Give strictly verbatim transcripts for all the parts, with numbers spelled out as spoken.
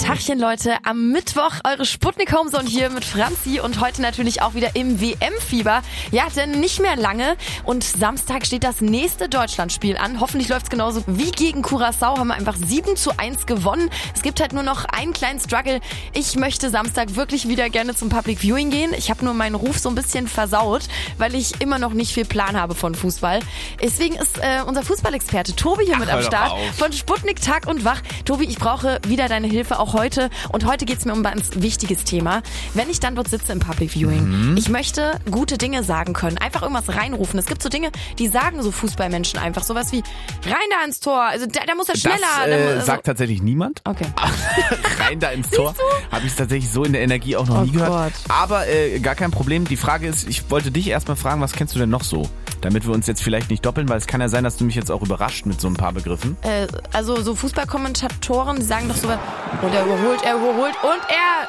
Tachchen, Leute, am Mittwoch eure Sputnik Homezone hier mit Franzi und heute natürlich auch wieder im W M-Fieber. Ja, denn nicht mehr lange und Samstag steht das nächste Deutschlandspiel an. Hoffentlich läuft's genauso wie gegen Curaçao, haben wir einfach sieben zu eins gewonnen. Es gibt halt nur noch einen kleinen Struggle. Ich möchte Samstag wirklich wieder gerne zum Public Viewing gehen. Ich habe nur meinen Ruf so ein bisschen versaut, weil ich immer noch nicht viel Plan habe von Fußball. Deswegen ist äh, unser Fußballexperte Tobi hier Ach, mit am Start von Sputnik Tag und Wach. Tobi, ich brauche wieder deine Hilfe, auch heute. Und heute geht's mir um ein ganz wichtiges Thema. Wenn ich dann dort sitze im Public Viewing, mhm. ich möchte gute Dinge sagen können. Einfach irgendwas reinrufen. Es gibt so Dinge, die sagen so Fußballmenschen einfach. Sowas wie, rein da ins Tor. Also da, da muss er schneller. Das äh, da muss, sagt tatsächlich niemand. Okay. Rein da ins Tor. Habe ich tatsächlich so in der Energie auch noch oh nie gehört. Gott. Aber äh, gar kein Problem. Die Frage ist, ich wollte dich erstmal fragen, was kennst du denn noch so? Damit wir uns jetzt vielleicht nicht doppeln, weil es kann ja sein, dass du mich jetzt auch überrascht mit so ein paar Begriffen. Äh, also so Fußballkommentatoren, die sagen doch so, und er überholt, er überholt und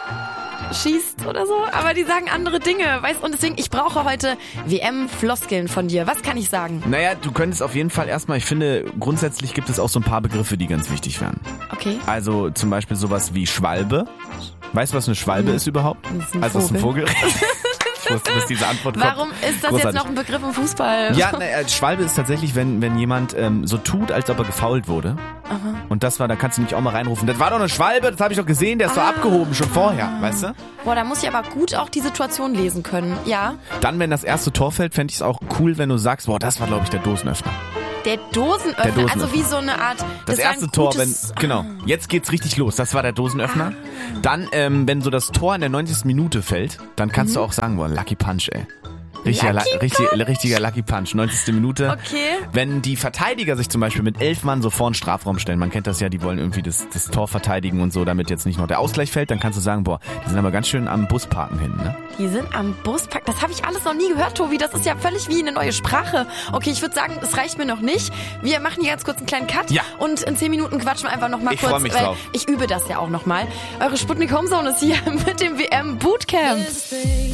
er schießt oder so. Aber die sagen andere Dinge, weißt? Und deswegen, ich brauche heute W M-Floskeln von dir. Was kann ich sagen? Naja, du könntest auf jeden Fall erstmal, ich finde, grundsätzlich gibt es auch so ein paar Begriffe, die ganz wichtig wären. Okay. Also zum Beispiel sowas wie Schwalbe. Weißt du, was eine Schwalbe mhm. ist überhaupt? Das ist ein also Vogel. Das ist ein Vogel. Ich wusste, dass diese Antwort kommt. Warum ist das Großartig. Jetzt noch ein Begriff im Fußball? Ja, na, Schwalbe ist tatsächlich, wenn, wenn jemand ähm, so tut, als ob er gefoult wurde. Aha. Und das war, da kannst du nicht auch mal reinrufen. Das war doch eine Schwalbe, das habe ich doch gesehen, der ist ah. doch abgehoben, schon vorher, weißt du? Boah, da muss ich aber gut auch die Situation lesen können, ja. Dann, wenn das erste Tor fällt, fände ich es auch cool, wenn du sagst, boah, das war, glaube ich, der Dosenöffner. Der Dosenöffner, der Dosenöffner, also wie so eine Art... Das, das erste Tor, wenn, genau, jetzt geht's richtig los, das war der Dosenöffner. Ah. Dann, ähm, wenn so das Tor in der neunzigsten Minute fällt, dann kannst mhm. du auch sagen, boah, Lucky Punch, ey. Richtiger Lucky, La- richtig, richtiger Lucky Punch, neunzigste Minute. Okay. Wenn die Verteidiger sich zum Beispiel mit elf Mann so vor den Strafraum stellen, man kennt das ja, die wollen irgendwie das, das Tor verteidigen und so, damit jetzt nicht noch der Ausgleich fällt, dann kannst du sagen, boah, die sind aber ganz schön am Busparken hin, ne? Die sind am Busparken, das habe ich alles noch nie gehört, Tobi, das ist ja völlig wie eine neue Sprache. Okay, ich würde sagen, das reicht mir noch nicht. Wir machen hier ganz kurz einen kleinen Cut ja. und in zehn Minuten quatschen wir einfach noch mal ich kurz. Ich freue mich drauf. Ich übe das ja auch noch mal. Eure Sputnik Homezone ist hier mit dem W M Bootcamp.